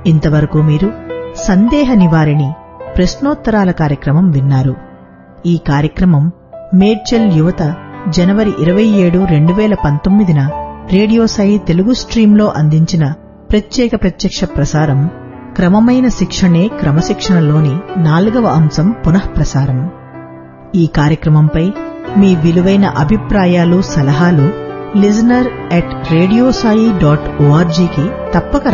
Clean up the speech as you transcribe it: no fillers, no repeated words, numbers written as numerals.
ఇంతవరకు మీరు సందేహ నివారిణి ప్రశ్నోత్తరాల కార్యక్రమం విన్నారు. ఈ కార్యక్రమం మేడ్చల్ యువత జనవరి 27, 2019న రేడియో సాయి తెలుగు స్ట్రీంలో అందించిన ప్రత్యేక ప్రత్యక్ష ప్రసారం క్రమమైన శిక్షణే క్రమశిక్షణలోని 4వ అంశం పునఃప్రసారం. ఈ కార్యక్రమంపై మీ విలువైన అభిప్రాయాలు, సలహాలు listener@radiosai.orgకి తప్పక